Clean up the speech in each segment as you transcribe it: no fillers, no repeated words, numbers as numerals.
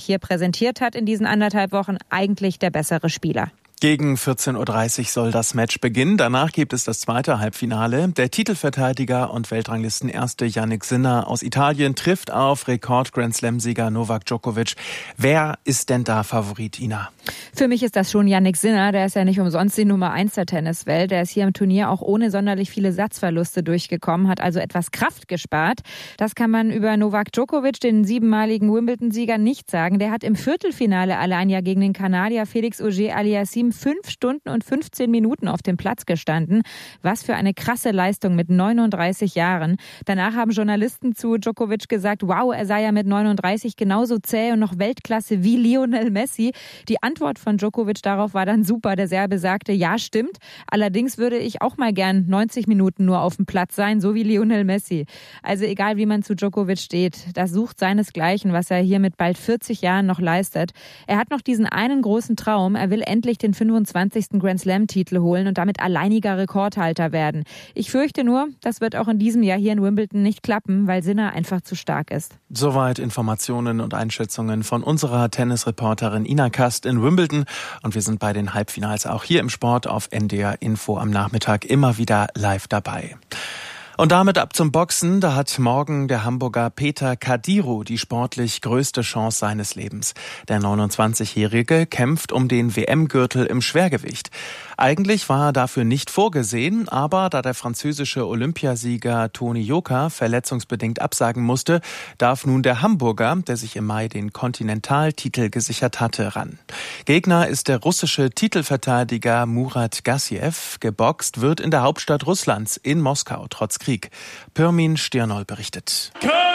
hier präsentiert hat in diesen 1,5 Wochen, eigentlich der bessere Spieler. Gegen 14.30 Uhr soll das Match beginnen. Danach gibt es das zweite Halbfinale. Der Titelverteidiger und Weltranglistenerste Jannik Sinner aus Italien trifft auf Rekord-Grand-Slam-Sieger Novak Djokovic. Wer ist denn da Favorit, Ina? Für mich ist das schon Jannik Sinner. Der ist ja nicht umsonst die Nummer 1 der Tenniswelt. Der ist hier im Turnier auch ohne sonderlich viele Satzverluste durchgekommen, hat also etwas Kraft gespart. Das kann man über Novak Djokovic, den 7-maligen Wimbledon-Sieger, nicht sagen. Der hat im Viertelfinale allein ja gegen den Kanadier Felix Auger-Aliassime 5 Stunden und 15 Minuten auf dem Platz gestanden. Was für eine krasse Leistung mit 39 Jahren. Danach haben Journalisten zu Djokovic gesagt, wow, er sei ja mit 39 genauso zäh und noch Weltklasse wie Lionel Messi. Die Antwort von Djokovic darauf war dann super. Der Serbe sagte, ja, stimmt. Allerdings würde ich auch mal gern 90 Minuten nur auf dem Platz sein, so wie Lionel Messi. Also egal, wie man zu Djokovic steht, das sucht seinesgleichen, was er hier mit bald 40 Jahren noch leistet. Er hat noch diesen einen großen Traum. Er will endlich den 25. Grand-Slam-Titel holen und damit alleiniger Rekordhalter werden. Ich fürchte nur, das wird auch in diesem Jahr hier in Wimbledon nicht klappen, weil Sinner einfach zu stark ist. Soweit Informationen und Einschätzungen von unserer Tennisreporterin Ina Kast in Wimbledon. Und wir sind bei den Halbfinals auch hier im Sport auf NDR Info am Nachmittag immer wieder live dabei. Und damit ab zum Boxen. Da hat morgen der Hamburger Peter Kadiru die sportlich größte Chance seines Lebens. Der 29-Jährige kämpft um den WM-Gürtel im Schwergewicht. Eigentlich war er dafür nicht vorgesehen, aber da der französische Olympiasieger Toni Joker verletzungsbedingt absagen musste, darf nun der Hamburger, der sich im Mai den Kontinentaltitel gesichert hatte, ran. Gegner ist der russische Titelverteidiger Murat Gassiev. Geboxt wird in der Hauptstadt Russlands, in Moskau, trotz Krieg. Pirmin Stirnol berichtet.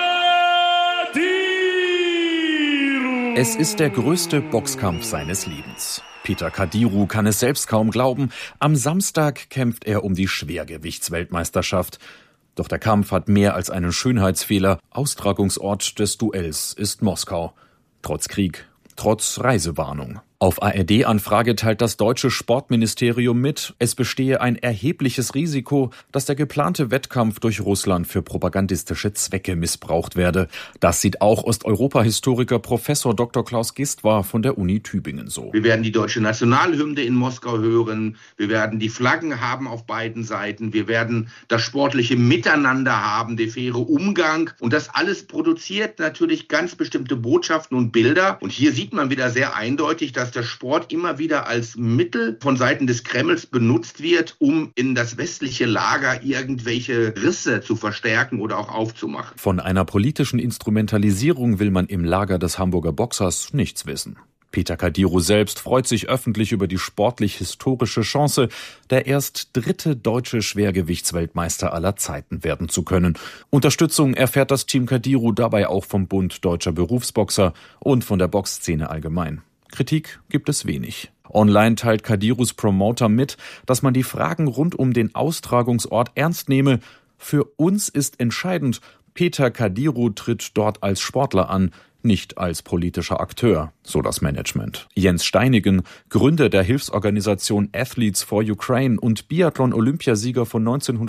Es ist der größte Boxkampf seines Lebens. Peter Kadiru kann es selbst kaum glauben. Am Samstag kämpft er um die Schwergewichtsweltmeisterschaft. Doch der Kampf hat mehr als einen Schönheitsfehler. Austragungsort des Duells ist Moskau. Trotz Krieg, trotz Reisewarnung. Auf ARD-Anfrage teilt das deutsche Sportministerium mit, es bestehe ein erhebliches Risiko, dass der geplante Wettkampf durch Russland für propagandistische Zwecke missbraucht werde. Das sieht auch Osteuropa-Historiker Professor Dr. Klaus Gistwar von der Uni Tübingen so. Wir werden die deutsche Nationalhymne in Moskau hören, wir werden die Flaggen haben auf beiden Seiten, wir werden das sportliche Miteinander haben, der faire Umgang. Und das alles produziert natürlich ganz bestimmte Botschaften und Bilder. Und hier sieht man wieder sehr eindeutig, dass der Sport immer wieder als Mittel von Seiten des Kremls benutzt wird, um in das westliche Lager irgendwelche Risse zu verstärken oder auch aufzumachen. Von einer politischen Instrumentalisierung will man im Lager des Hamburger Boxers nichts wissen. Peter Kadiru selbst freut sich öffentlich über die sportlich-historische Chance, der erst 3. deutsche Schwergewichtsweltmeister aller Zeiten werden zu können. Unterstützung erfährt das Team Kadiru dabei auch vom Bund Deutscher Berufsboxer und von der Boxszene allgemein. Kritik gibt es wenig. Online teilt Kadirus Promoter mit, dass man die Fragen rund um den Austragungsort ernst nehme. Für uns ist entscheidend, Peter Kadiru tritt dort als Sportler an, nicht als politischer Akteur, so das Management. Jens Steinigen, Gründer der Hilfsorganisation Athletes for Ukraine und Biathlon-Olympiasieger von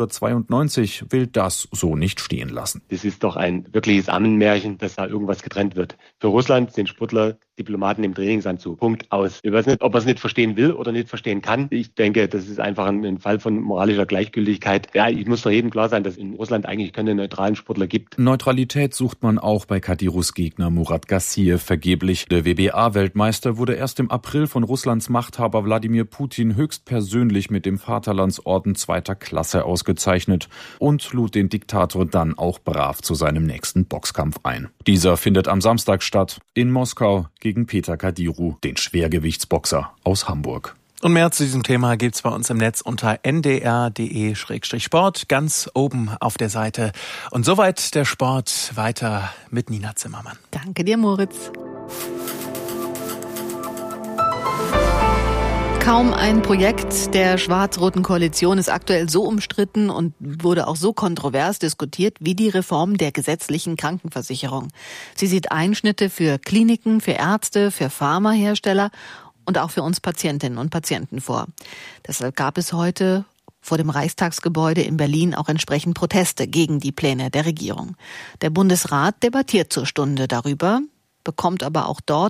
1992, will das so nicht stehen lassen. Das ist doch ein wirkliches Ammenmärchen, dass da irgendwas getrennt wird. Für Russland sind Sportler Diplomaten im Trainingsanzug. Punkt, aus. Ich weiß nicht, ob er es nicht verstehen will oder nicht verstehen kann. Ich denke, das ist einfach ein Fall von moralischer Gleichgültigkeit. Ja, ich muss doch jedem klar sein, dass in Russland eigentlich keine neutralen Sportler gibt. Neutralität sucht man auch bei Kadirus Gegner Murat Gassiev vergeblich. Der WBA-Weltmeister wurde erst im April von Russlands Machthaber Wladimir Putin höchstpersönlich mit dem Vaterlandsorden 2. Klasse ausgezeichnet und lud den Diktator dann auch brav zu seinem nächsten Boxkampf ein. Dieser findet am Samstag statt in Moskau gegen Peter Kadiru, den Schwergewichtsboxer aus Hamburg. Und mehr zu diesem Thema gibt's bei uns im Netz unter ndr.de/sport, ganz oben auf der Seite. Und soweit der Sport, weiter mit Nina Zimmermann. Danke dir, Moritz. Kaum ein Projekt der schwarz-roten Koalition ist aktuell so umstritten und wurde auch so kontrovers diskutiert wie die Reform der gesetzlichen Krankenversicherung. Sie sieht Einschnitte für Kliniken, für Ärzte, für Pharmahersteller und auch für uns Patientinnen und Patienten vor. Deshalb gab es heute vor dem Reichstagsgebäude in Berlin auch entsprechend Proteste gegen die Pläne der Regierung. Der Bundesrat debattiert zur Stunde darüber, bekommt aber auch dort